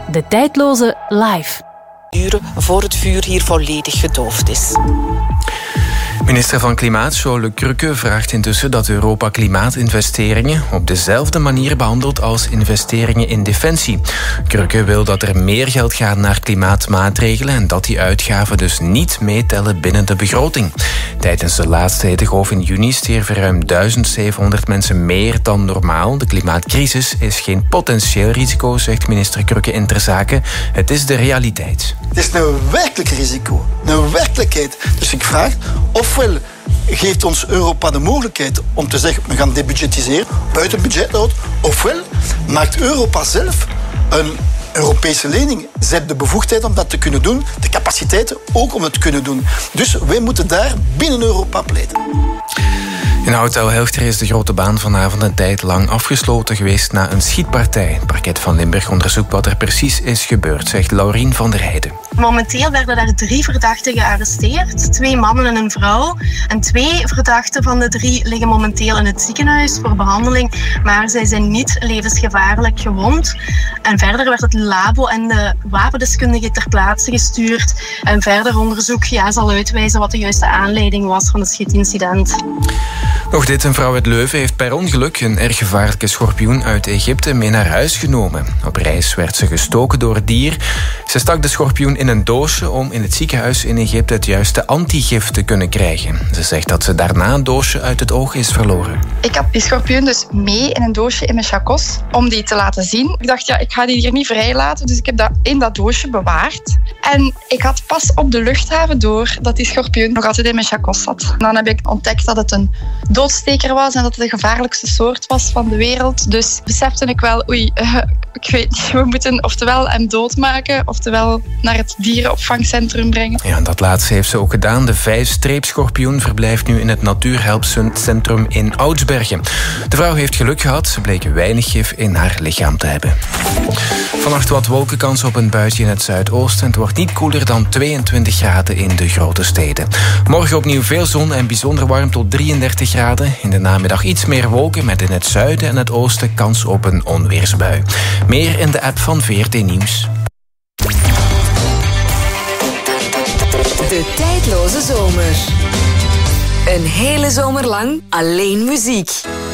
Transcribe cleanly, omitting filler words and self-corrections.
De Tijdloze Live. Duren voor het vuur hier volledig gedoofd is. Minister van Klimaat, Jo Le Kreuke, vraagt intussen dat Europa klimaatinvesteringen op dezelfde manier behandelt als investeringen in defensie. Kreuke wil dat er meer geld gaat naar klimaatmaatregelen en dat die uitgaven dus niet meetellen binnen de begroting. Tijdens de laatste hittegolf in juni stierven ruim 1700 mensen meer dan normaal. De klimaatcrisis is geen potentieel risico, zegt minister Kreuke in Ter Zaken. Het is de realiteit. Het is een werkelijk risico, een werkelijkheid. Dus ik vraag, ofwel geeft ons Europa de mogelijkheid om te zeggen, we gaan debudgetiseren, buiten budgetnood, ofwel maakt Europa zelf een Europese lening. Ze hebben de bevoegdheid om dat te kunnen doen, de capaciteiten ook om het te kunnen doen. Dus wij moeten daar binnen Europa pleiten. In Hotel Helchter is de Grote Baan vanavond een tijd lang afgesloten geweest na een schietpartij. Het parket van Limburg onderzoekt wat er precies is gebeurd, zegt Laurien van der Heijden. Momenteel werden daar 3 verdachten gearresteerd. 2 mannen en een vrouw. En 2 verdachten van de 3 liggen momenteel in het ziekenhuis voor behandeling. Maar zij zijn niet levensgevaarlijk gewond. En verder werd het labo en de wapendeskundige ter plaatse gestuurd. En verder onderzoek zal uitwijzen wat de juiste aanleiding was van het schietincident. Nog dit, een vrouw uit Leuven heeft per ongeluk een erg gevaarlijke schorpioen uit Egypte mee naar huis genomen. Op reis werd ze gestoken door het dier. Ze stak de schorpioen in een doosje om in het ziekenhuis in Egypte het juiste antigif te kunnen krijgen. Ze zegt dat ze daarna een doosje uit het oog is verloren. Ik had die schorpioen dus mee in een doosje in mijn chacos om die te laten zien. Ik dacht, ik ga die hier niet vrij laten, dus ik heb dat in dat doosje bewaard. En ik had pas op de luchthaven door dat die schorpioen nog altijd in mijn chacos zat. Dan heb ik ontdekt dat het een doodsteker was en dat het de gevaarlijkste soort was van de wereld. Dus besefte ik wel, ik weet niet, we moeten oftewel hem doodmaken, oftewel naar het dierenopvangcentrum brengen. Ja, dat laatste heeft ze ook gedaan. De 5-streepschorpioen verblijft nu in het Natuurhelpcentrum in Oudsbergen. De vrouw heeft geluk gehad. Ze bleek weinig gif in haar lichaam te hebben. Vannacht wat wolkenkans op een buitje in het zuidoosten. Het wordt niet koeler dan 22 graden in de grote steden. Morgen opnieuw veel zon en bijzonder warm tot 33 graden. In de namiddag iets meer wolken met in het zuiden en het oosten kans op een onweersbui. Meer in de app van VRT Nieuws. De Tijdloze Zomer. Een hele zomer lang alleen muziek.